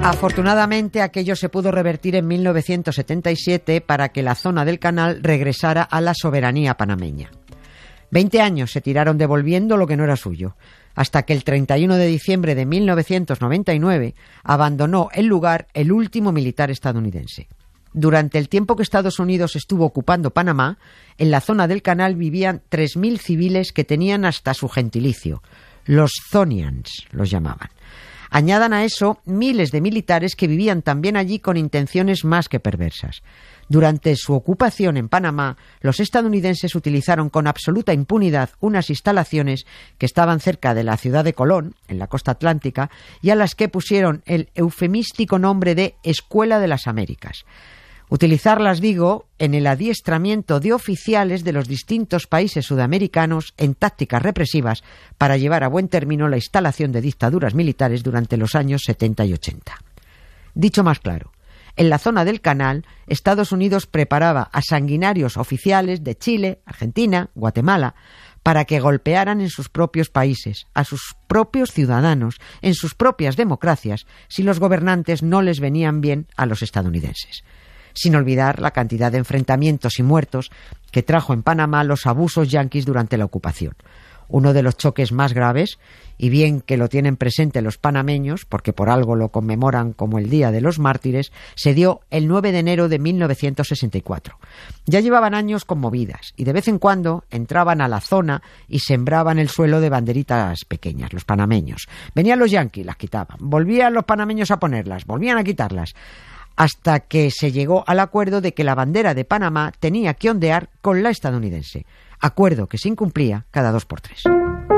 Afortunadamente, aquello se pudo revertir en 1977 para que la zona del canal regresara a la soberanía panameña. 20 años se tiraron devolviendo lo que no era suyo, hasta que el 31 de diciembre de 1999 abandonó el lugar el último militar estadounidense. Durante el tiempo que Estados Unidos estuvo ocupando Panamá, en la zona del canal vivían 3.000 civiles que tenían hasta su gentilicio. Los Zonians los llamaban. Añadan a eso miles de militares que vivían también allí con intenciones más que perversas. Durante su ocupación en Panamá, los estadounidenses utilizaron con absoluta impunidad unas instalaciones que estaban cerca de la ciudad de Colón, en la costa atlántica, y a las que pusieron el eufemístico nombre de Escuela de las Américas. Utilizarlas, digo, en el adiestramiento de oficiales de los distintos países sudamericanos en tácticas represivas para llevar a buen término la instalación de dictaduras militares durante los años 70 y 80. Dicho más claro, en la zona del canal, Estados Unidos preparaba a sanguinarios oficiales de Chile, Argentina, Guatemala, para que golpearan en sus propios países, a sus propios ciudadanos, en sus propias democracias, si los gobernantes no les venían bien a los estadounidenses. Sin olvidar la cantidad de enfrentamientos y muertos que trajo en Panamá los abusos yanquis durante la ocupación. Uno de los choques más graves, y bien que lo tienen presente los panameños, porque por algo lo conmemoran como el Día de los Mártires, se dio el 9 de enero de 1964. Ya llevaban años con movidas, y de vez en cuando entraban a la zona y sembraban el suelo de banderitas pequeñas, los panameños. Venían los yanquis, las quitaban. Volvían los panameños a ponerlas, volvían a quitarlas, hasta que se llegó al acuerdo de que la bandera de Panamá tenía que ondear con la estadounidense, acuerdo que se incumplía cada 2 por 3.